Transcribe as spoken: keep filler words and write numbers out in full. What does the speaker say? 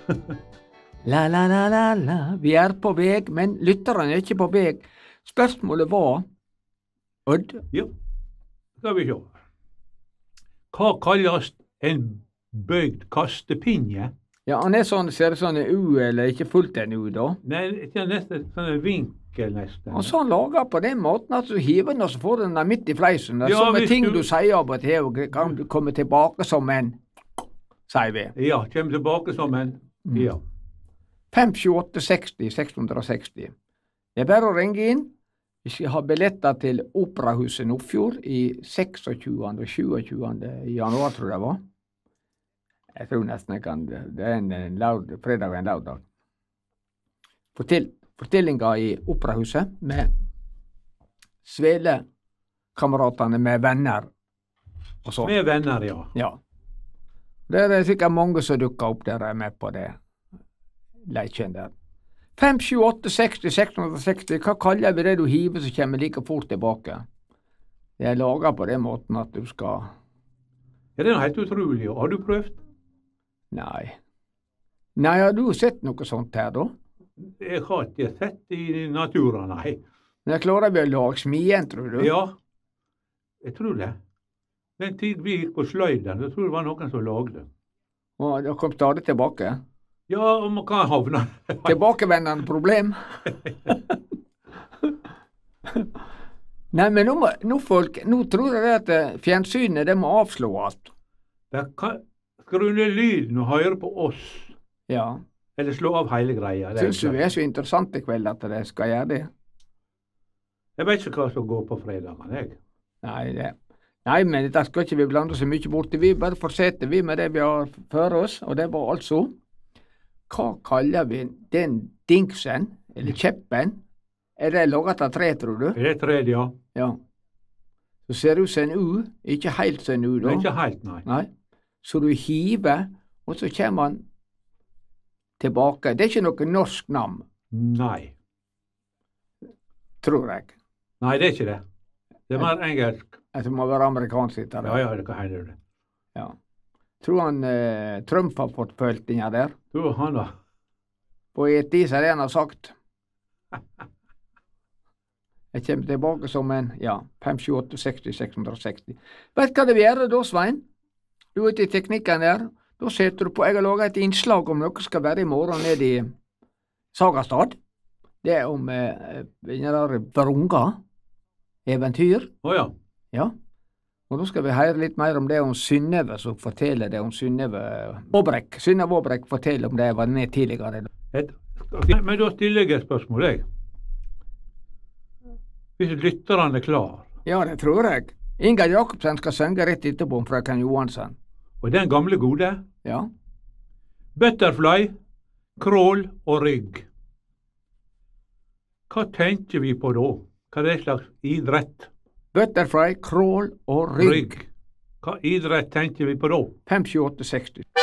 La, la, la, la, la, vi er på vei, men lytterne er ikke på vei. Spørsmålet var, Odd? Ja, skal vi se. Hva kalles en bøyd kastepinje? Ja, han er sånn, ser det sånn en U, eller ikke fullt en U da? Nei, det er nesten sånn en vinkel nesten. Og så han lager på den måten at du hiver den, og så får den der midt i fleisen. Det er Ja, sånne hvis ting du- du sier av og til, og kan du komme tilbake som en, sier vi. Ja, kommer tilbake som en, ja. fem sju åtte seksti seks seksti. Det er bare å ringe inn. Vi skal ha billetter til Operahuset Nordfjord i seksogtjugende og sjuogtjugende januar, tror jeg det var. Jeg tror nesten jeg kan, det er en, en laud, fredag og en laudag. Fortell, fortellinga i Operahuset med Svele-kameratene med venner og sånn. Med venner, ja. Ja. Det er sikkert mange som dukker opp der og er med på det leiken der. fem sju åtte seksti seks seksti, hva kaller vi det du hiver som kommer like fort tilbake? Det er laget på den måten at du skal... Ja, det er noe helt utrolig. Har du prøvd? Nei. Nei, har du sett noe sånt her da? Jeg har ikke sett i naturen, nei. Men jeg klarer vi å lage smien, tror du? Ja, jeg tror det. Den tid vi gikk på sløyden, jeg tror det var noen som lagde. Og det kom stadig tilbake. Ja, og man kan havne. Tilbakevendende problem. Nei, men nå, må, nå, folk, nå tror jeg det at eh, fjernsynet, det må avslå alt. Det kan skru ned lyden og høre på oss, Ja. eller slå av hele greia. Det er Syns du vi er så interessante i kveld at det skal gjøre det? Jeg vet ikke hva som går på fredagene, jeg. Nei, det. Nei, men dette skal ikke vi blande så mye borti. Vi bare fortsetter vi med det vi har for oss, og det var altså, hva kaller vi den dingsen, eller kjeppen? Er det laget av tre, tror du? Det er tredje, ja. Ja. Så ser det ut som en U, ikke helt som en U Det da. er ikke helt, nei. Nei. Så du hiver, og så kommer han tilbake. Det er ikke noe norsk navn, Nei. tror jeg. Nei, det er ikke det. Det er mer engelsk. Det må være amerikansk. Sitter Ja, det. ja, det kan hende det. Ja. Tror han eh, Trump har fått følt den her der? Du, han da. På et is er det han har sagt. Jeg kommer tilbake som en, ja, fem sju åtte seksti seks seksti. Vet hva det vil gjøre da, Svein? Du er ute i teknikken der. Da setter du på, jeg har laget et innslag om noe skal være i morgen nede i Sagastad. Det er om eh, den der Vrunga eventyr. Å ja. Ja. Og da skal vi høre litt mer om det om Synnøve, som forteller det om Synnøve Aabrekk. Synnøve Aabrekk forteller om det jeg var med tidligere. Et, men da stiller jeg et spørsmål, jeg. Hvis lytteren er klar, Ja, det tror jeg. Inga Jacobsen skal synge rett etterpå om frøken Johansen. og den gamle gode, Ja. butterfly, krål og rygg. Hva tenker vi på da? Hva er det slags idrett? Butterfly, krål og rygg. Rygg. Hva idrett tenker vi på da? fem sju åtte seksti.